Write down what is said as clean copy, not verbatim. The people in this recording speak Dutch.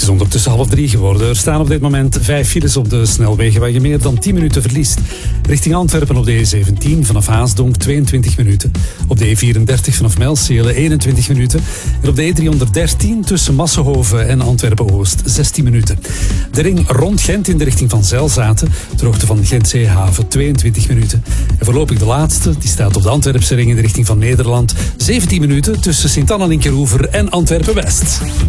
ondertussen 2:30 geworden. Er staan op dit moment 5 files op de snelwegen waar je meer dan 10 minuten verliest. Richting Antwerpen op de E17 vanaf Haasdonk 22 minuten. Op de E34 vanaf Melcele 21 minuten. En op de E313 tussen Massenhoven en Antwerpen-Oost 16 minuten. De ring rond Gent in de richting van Zelzaten, ter hoogte van Gent-Zeehaven 22 minuten. En voorlopig de laatste, die staat op de Antwerpse ring in de richting van Nederland 17 minuten tussen Sint-Anna-Linkeroever en Antwerpen-West.